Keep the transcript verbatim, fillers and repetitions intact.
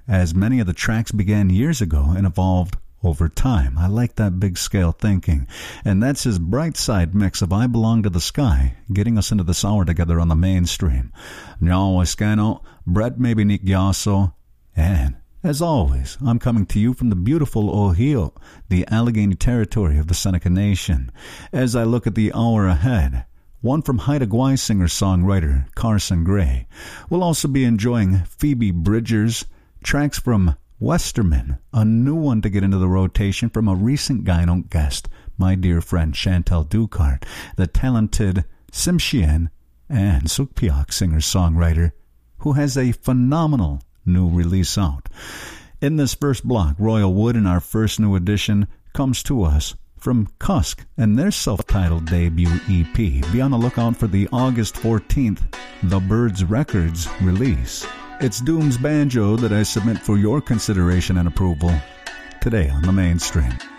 as many of the tracks began years ago and evolved over time. I like that big scale thinking. And that's his bright side mix of I Belong to the Sky, getting us into this hour together on the mainstream. Nyawa Scano, Brett Maybe Nick Yaso, and as always, I'm coming to you from the beautiful Ohio, the Allegheny territory of the Seneca Nation. As I look at the hour ahead, one from Haida Gwaii singer-songwriter Carson Gray. We'll also be enjoying Phoebe Bridgers, tracks from Westerman, a new one to get into the rotation from a recent Guyanot guest, my dear friend Chantal Ducart, the talented Tsimshian and Sukpiok singer-songwriter, who has a phenomenal new release out. In this first block, Royal Wood, in our first new edition, comes to us from Cusk and their self-titled debut E P. Be on the lookout for the August fourteenth The Birds Records release. It's Doom's Banjo that I submit for your consideration and approval today on the mainstream.